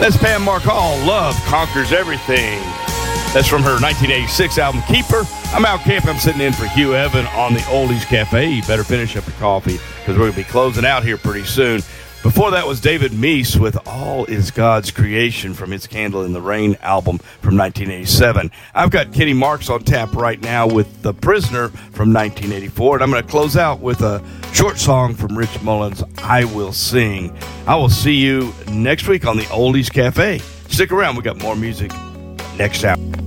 That's Pam Markall, Love Conquers Everything. That's from her 1986 album, Keeper. I'm Al Camp. I'm sitting in for Hugh Evan on the Oldies Cafe. You better finish up your coffee because we're going to be closing out here pretty soon. Before that was David Meese with All Is God's Creation from his Candle in the Rain album from 1987. I've got Kenny Marks on tap right now with The Prisoner from 1984. And I'm going to close out with a short song from Rich Mullins, I Will Sing. I will see you next week on the Oldies Cafe. Stick around. We got more music next hour.